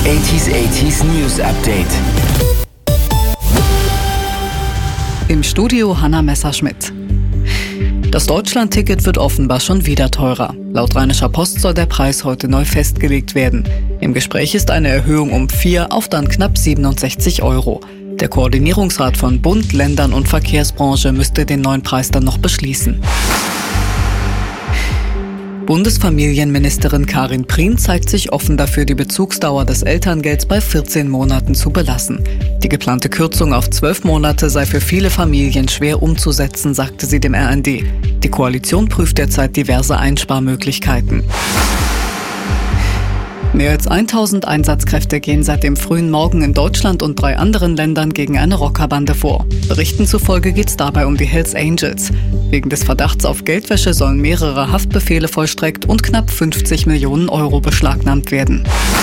80s News Update. Im Studio Hanna Messerschmidt. Das Deutschland-Ticket wird offenbar schon wieder teurer. Laut Rheinischer Post soll der Preis heute neu festgelegt werden. Im Gespräch ist eine Erhöhung um 4 auf dann knapp 67 €. Der Koordinierungsrat von Bund, Ländern und Verkehrsbranche müsste den neuen Preis dann noch beschließen. Bundesfamilienministerin Karin Prien zeigt sich offen dafür, die Bezugsdauer des Elterngelds bei 14 Monaten zu belassen. Die geplante Kürzung auf 12 Monate sei für viele Familien schwer umzusetzen, sagte sie dem RND. Die Koalition prüft derzeit diverse Einsparmöglichkeiten. Mehr als 1000 Einsatzkräfte gehen seit dem frühen Morgen in Deutschland und 3 anderen Ländern gegen eine Rockerbande vor. Berichten zufolge geht es dabei um die Hells Angels. Wegen des Verdachts auf Geldwäsche sollen mehrere Haftbefehle vollstreckt und knapp 50 Millionen € beschlagnahmt werden.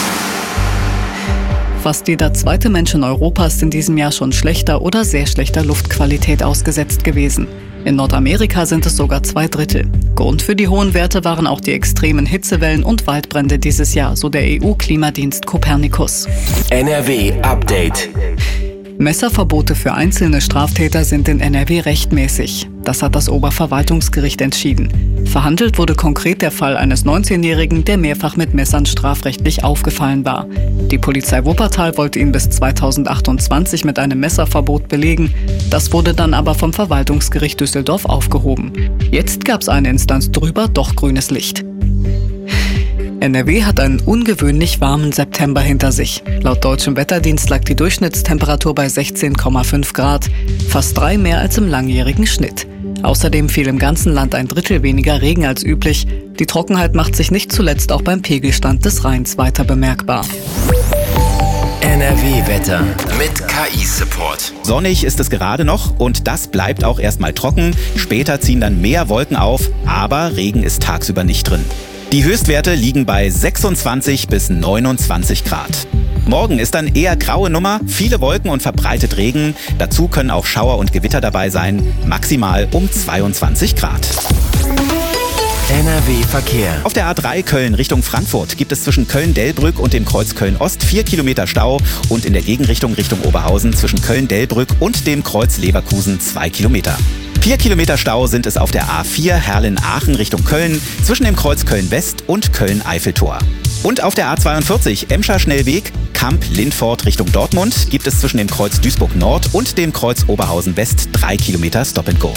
Fast jeder zweite Mensch in Europa ist in diesem Jahr schon schlechter oder sehr schlechter Luftqualität ausgesetzt gewesen. In Nordamerika sind es sogar 2/3. Grund für die hohen Werte waren auch die extremen Hitzewellen und Waldbrände dieses Jahr, so der EU-Klimadienst Copernicus. NRW Update. Messerverbote für einzelne Straftäter sind in NRW rechtmäßig. Das hat das Oberverwaltungsgericht entschieden. Verhandelt wurde konkret der Fall eines 19-Jährigen, der mehrfach mit Messern strafrechtlich aufgefallen war. Die Polizei Wuppertal wollte ihn bis 2028 mit einem Messerverbot belegen. Das wurde dann aber vom Verwaltungsgericht Düsseldorf aufgehoben. Jetzt gab es eine Instanz drüber doch grünes Licht. NRW hat einen ungewöhnlich warmen September hinter sich. Laut deutschem Wetterdienst lag die Durchschnittstemperatur bei 16,5 Grad, fast 3 mehr als im langjährigen Schnitt. Außerdem fiel im ganzen Land 1/3 weniger Regen als üblich. Die Trockenheit macht sich nicht zuletzt auch beim Pegelstand des Rheins weiter bemerkbar. NRW-Wetter mit KI-Support. Sonnig ist es gerade noch und das bleibt auch erstmal trocken. Später ziehen dann mehr Wolken auf, aber Regen ist tagsüber nicht drin. Die Höchstwerte liegen bei 26 bis 29 Grad. Morgen ist dann eher graue Nummer, viele Wolken und verbreitet Regen. Dazu können auch Schauer und Gewitter dabei sein, maximal um 22 Grad. NRW-Verkehr. Auf der A3 Köln Richtung Frankfurt gibt es zwischen Köln-Delbrück und dem Kreuz Köln-Ost 4 Kilometer Stau und in der Gegenrichtung Richtung Oberhausen zwischen Köln-Delbrück und dem Kreuz Leverkusen 2 Kilometer. 4 Kilometer Stau sind es auf der A4 Herrlen-Aachen Richtung Köln zwischen dem Kreuz Köln-West und Köln-Eiffeltor. Und auf der A42 Emscher Schnellweg Kamp-Lindfort Richtung Dortmund gibt es zwischen dem Kreuz Duisburg-Nord und dem Kreuz Oberhausen-West 3 Kilometer Stop and Go.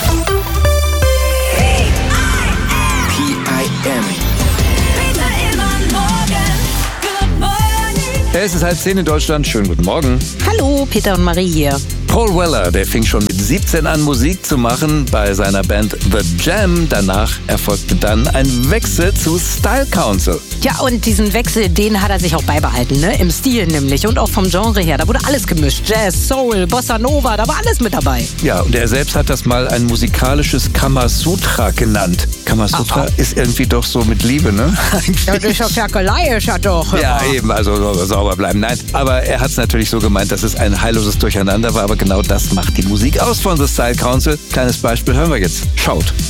Es ist 9:30 in Deutschland. Schönen guten Morgen. Hallo, Peter und Marie hier. Paul Weller, der fing schon mit 17 an, Musik zu machen bei seiner Band The Jam. Danach erfolgte dann ein Wechsel zu Style Council. Ja, und diesen Wechsel, den hat er sich auch beibehalten, ne? Im Stil nämlich und auch vom Genre her. Da wurde alles gemischt. Jazz, Soul, Bossa Nova, da war alles mit dabei. Ja, und er selbst hat das mal ein musikalisches Kamasutra genannt. Kamasutra ist irgendwie doch so mit Liebe, ne? Ja, das ist ja Ferkelei, ist ja doch. Ja, eben, also sauber bleiben. Nein, aber er hat es natürlich so gemeint, dass es ein heilloses Durcheinander war, aber genau das macht die Musik aus von The Style Council. Kleines Beispiel hören wir jetzt. Schaut.